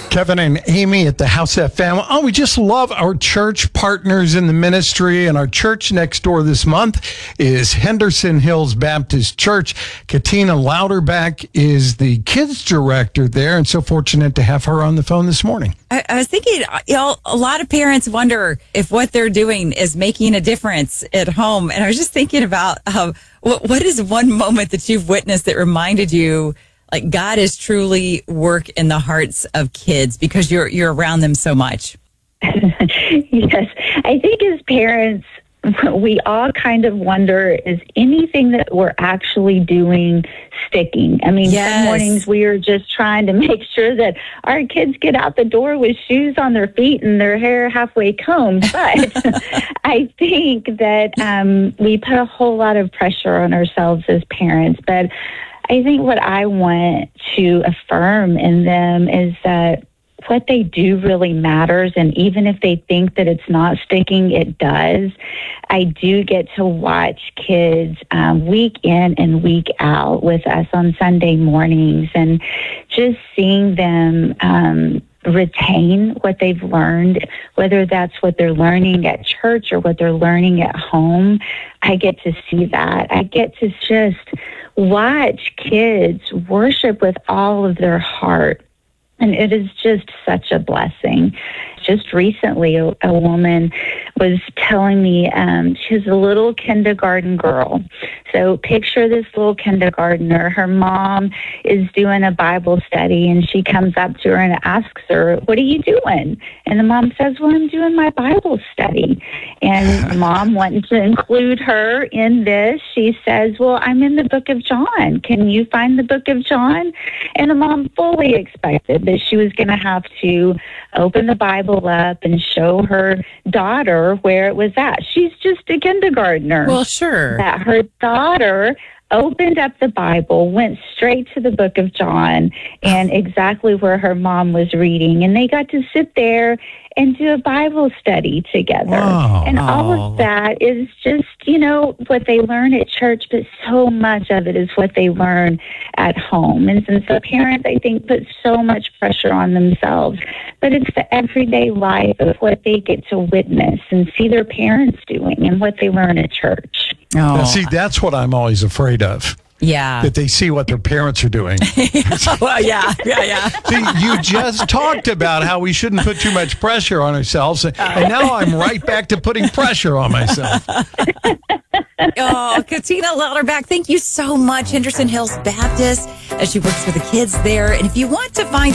Kevin and Amy at the House FM. Oh, we just love our church partners in the ministry, and our church next door this month is Henderson Hills Baptist Church. Katina Louderback is the kids director there, and so fortunate to have her on the phone this morning. I was thinking, a lot of parents wonder if what they're doing is making a difference at home, and I was just thinking about what is one moment that you've witnessed that reminded you like God is truly work in the hearts of kids because you're around them so much. Yes. I think as parents, we all kind of wonder, is anything that we're actually doing sticking? I mean, Yes. Some mornings we are just trying to make sure that our kids get out the door with shoes on their feet and their hair halfway combed. But I think that we put a whole lot of pressure on ourselves as parents. But I think what I want to affirm in them is that what they do really matters. And even if they think that it's not sticking, it does. I do get to watch kids week in and week out with us on Sunday mornings, and just seeing them retain what they've learned, whether that's what they're learning at church or what they're learning at home. I get to see that. I get to just watch kids worship with all of their heart. And it is just such a blessing. Just recently, a woman was telling me she's a little kindergarten girl. So picture this little kindergartner. Her mom is doing a Bible study, and she comes up to her and asks her, "What are you doing?" And the mom says, "Well, I'm doing my Bible study." And the mom, wanting to include her in this, she says, "Well, I'm in the book of John. Can you find the book of John?" And the mom fully expected that she was going to have to open the Bible up and show her daughter where it was at. She's just a kindergartner. Well, sure. That her daughter opened up the Bible, went straight to the book of John, and exactly where her mom was reading. And they got to sit there and do a Bible study together. Wow. And all of that is just, what they learn at church, but so much of it is what they learn at home. And so parents, I think, put so much pressure on themselves. But it's the everyday life of what they get to witness and see their parents doing and what they learn at church. Now, see, that's what I'm always afraid of. Yeah. That they see what their parents are doing. Well, yeah. See, you just talked about how we shouldn't put too much pressure on ourselves, and now I'm right back to putting pressure on myself. Oh, Katina Louderback, thank you so much. Henderson Hills Baptist, as she works with the kids there. And if you want to find